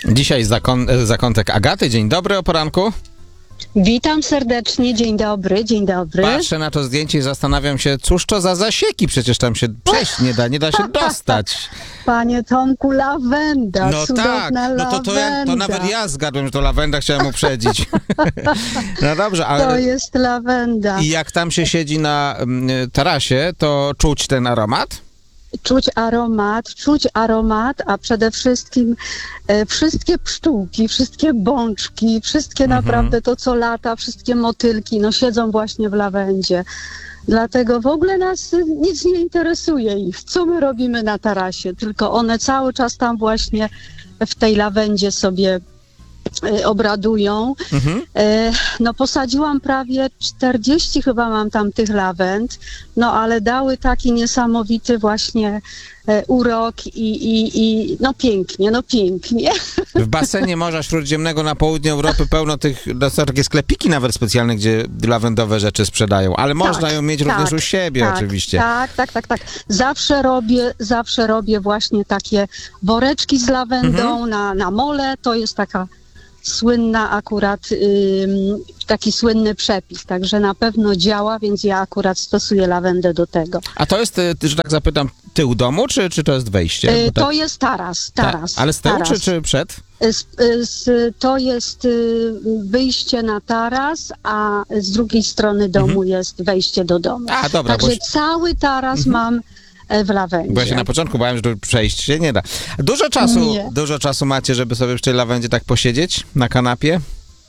Dzisiaj zakątek Agaty. Dzień dobry o poranku. Witam serdecznie, dzień dobry, dzień dobry. Patrzę na to zdjęcie i zastanawiam się, cóż to za zasieki, przecież tam się przejść nie da się dostać. Panie Tomku, lawenda, No tak, lawenda. To nawet ja zgadłem, że to lawenda, chciałem uprzedzić. No dobrze, ale... To jest lawenda. I jak tam się siedzi na tarasie, to czuć ten aromat? Czuć aromat, a przede wszystkim wszystkie pszczółki, wszystkie bączki, wszystkie naprawdę to, co lata, wszystkie motylki, no siedzą właśnie w lawendzie. Dlatego w ogóle nas nic nie interesuje ich, co my robimy na tarasie, tylko one cały czas tam właśnie w tej lawendzie sobie obradują. No posadziłam prawie 40 chyba mam tam tych lawend, no ale dały taki niesamowity właśnie urok i no pięknie. W basenie Morza Śródziemnego na południu Europy pełno tych, są takie sklepiki nawet specjalne, gdzie lawendowe rzeczy sprzedają, ale można ją mieć również u siebie oczywiście. Tak. Zawsze robię właśnie takie woreczki z lawendą na mole, to jest taka słynna akurat, taki słynny przepis, także na pewno działa, więc ja akurat stosuję lawendę do tego. A to jest, że tak zapytam, tył domu, czy to jest wejście? To jest taras. Ale z tyłu czy przed? To jest wyjście na taras, a z drugiej strony domu jest wejście do domu. A, dobra. Także cały taras mam w lawendzie. Bo ja się na początku bałem, że tu przejść się nie da. Dużo czasu macie, żeby sobie w tej lawendzie tak posiedzieć na kanapie?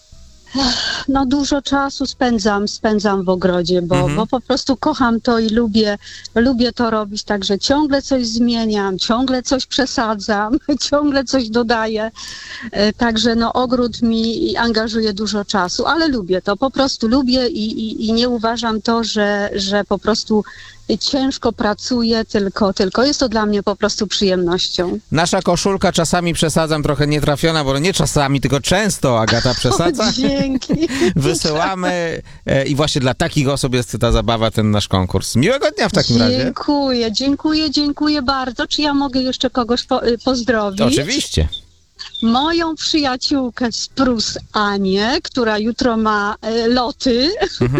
No dużo czasu spędzam w ogrodzie, bo po prostu kocham to i lubię to robić, także ciągle coś zmieniam, ciągle coś przesadzam, ciągle coś dodaję, także no ogród mi angażuje dużo czasu, ale lubię to, po prostu lubię i nie uważam to, że po prostu ciężko pracuję, tylko jest to dla mnie po prostu przyjemnością. Nasza koszulka, czasami przesadzam, trochę nietrafiona, bo nie czasami, tylko często Agata przesadza. Dzięki. Wysyłamy i właśnie dla takich osób jest ta zabawa, ten nasz konkurs. Miłego dnia w takim razie. Dziękuję bardzo. Czy ja mogę jeszcze kogoś pozdrowić? Oczywiście. Moją przyjaciółkę z Prus, Anię, która jutro ma loty.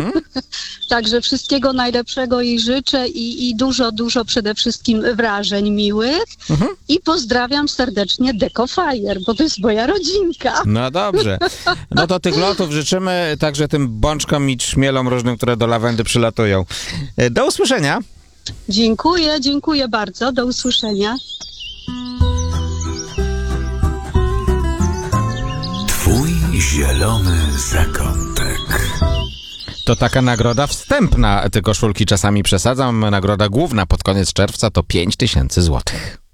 Także wszystkiego najlepszego jej życzę i dużo przede wszystkim wrażeń miłych. I pozdrawiam serdecznie Decofire, bo to jest moja rodzinka. No dobrze. No to tych lotów życzymy także tym bączkom i trzmielom różnym, które do lawendy przylatują. Do usłyszenia. Dziękuję bardzo. Do usłyszenia. Twój zielony zakątek. To taka nagroda wstępna. Te koszulki czasami przesadzam. Nagroda główna pod koniec czerwca to 5000 złotych.